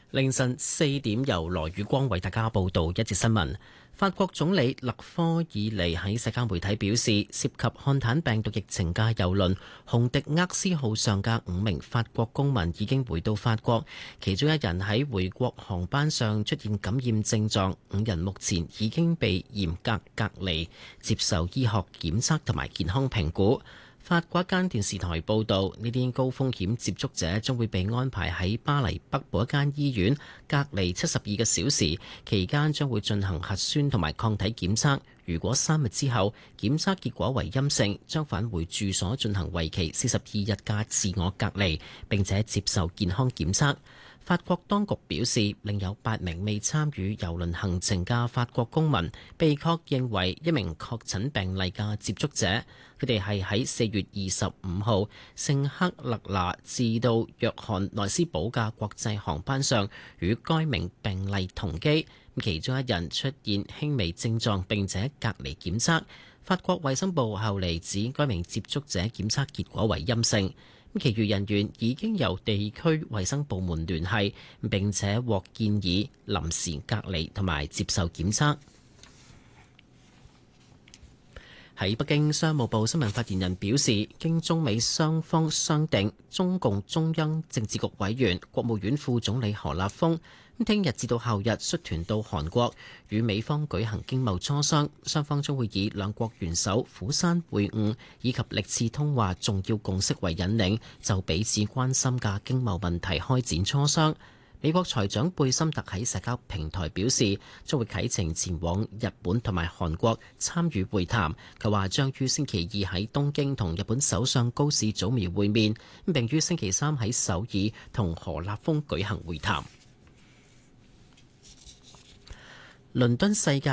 凌晨4點，由羅宇光為大家報道一節新聞。法國總理勒科爾尼喺社交媒體表示，涉及漢坦病毒疫情嘅郵輪紅迪厄斯號上嘅5名法國公民已經回到法國，其中一人喺回國航班上出現感染症狀，5人目前已經被嚴格隔離，接受醫學檢測同埋健康評估。法國一間電視台報導，呢啲高風險接觸者將會被安排喺巴黎北部一間醫院隔離72個小時，期間將會進行核酸同埋抗體檢測。如果3日之後檢測結果為陰性，將返回住所進行為期42日嘅自我隔離，並且接受健康檢測。法國當局表示，另有8名未參與郵輪行程嘅法國公民被確認為一名確診病例嘅接觸者。佢哋係喺4月25號聖克勒拿至到約翰內斯堡嘅國際航班上與該名病例同機，其中一人出現輕微症狀並且隔離檢測。法國衛生部後嚟指該名接觸者檢測結果為陰性。其餘人員已經由地區衛生部門聯繫，並且獲建議臨時隔離同埋接受檢測。喺北京，商務部新聞發言人表示，經中美雙方商定，中共中央政治局委員、國務院副總理何立峰聽日至到後日率團到韓國與美方舉行經貿磋商，雙方將會以兩國元首釜山會晤以及歷次通話重要共識為引領，就彼此關心嘅經貿問題開展磋商。美國財長貝森特喺社交平台表示，將會啟程前往日本同埋韓國參與會談。佢話將於星期二喺東京同日本首相高市早苗會面，並於星期三喺首爾同何立峰舉行會談。倫敦世界